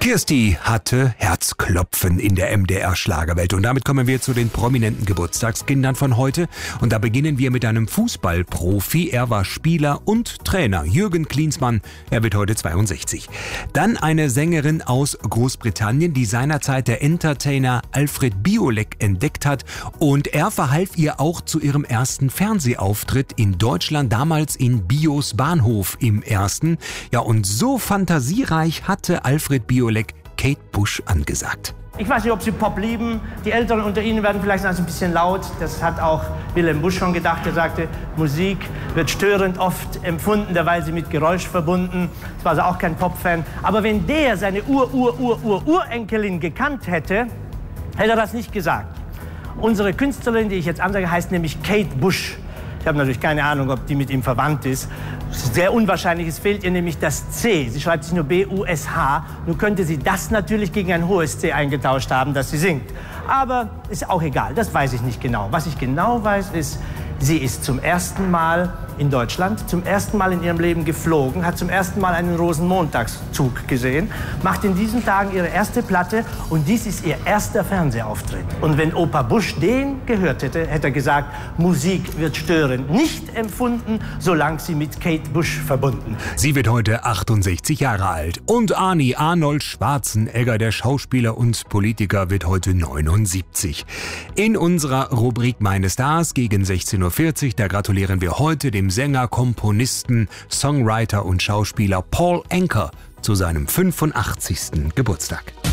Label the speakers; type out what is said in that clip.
Speaker 1: Kirsti hatte Herzklopfen in der MDR-Schlagerwelt. Und damit kommen wir zu den prominenten Geburtstagskindern von heute. Und da beginnen wir mit einem Fußballprofi. Er war Spieler und Trainer. Jürgen Klinsmann, er wird heute 62. Dann eine Sängerin aus Großbritannien, die seinerzeit der Entertainer Alfred Biolek entdeckt hat. Und er verhalf ihr auch zu ihrem ersten Fernsehauftritt in Deutschland, damals in Bios Bahnhof im ersten. Ja, und so fantasiereich hatte Alfred Biolek Kate Bush angesagt.
Speaker 2: Ich weiß nicht, ob Sie Pop lieben. Die Älteren unter Ihnen werden vielleicht ein bisschen laut. Das hat auch Wilhelm Busch schon gedacht. Er sagte, Musik wird störend oft empfunden, derweil sie mit Geräusch verbunden. Das war also auch kein Pop-Fan. Aber wenn der seine Urenkelin gekannt hätte, hätte er das nicht gesagt. Unsere Künstlerin, die ich jetzt ansage, heißt nämlich Kate Bush. Ich habe natürlich keine Ahnung, ob die mit ihm verwandt ist. Sehr unwahrscheinlich, es fehlt ihr nämlich das C. Sie schreibt sich nur B-U-S-H. Nun könnte sie das natürlich gegen ein hohes C eingetauscht haben, das sie singt. Aber ist auch egal, das weiß ich nicht genau. Was ich genau weiß, ist, sie ist zum ersten Mal in Deutschland, zum ersten Mal in ihrem Leben geflogen, hat zum ersten Mal einen Rosenmontagszug gesehen, macht in diesen Tagen ihre erste Platte und dies ist ihr erster Fernsehauftritt. Und wenn Opa Busch den gehört hätte, hätte er gesagt, Musik wird störend nicht empfunden, solange sie mit Kate Bush verbunden.
Speaker 1: Sie wird heute 68 Jahre alt. Und Arnold Schwarzenegger, der Schauspieler und Politiker, wird heute 79. In unserer Rubrik Meine Stars gegen 16:40 Uhr, da gratulieren wir heute dem Sänger, Komponisten, Songwriter und Schauspieler Paul Anka zu seinem 85. Geburtstag.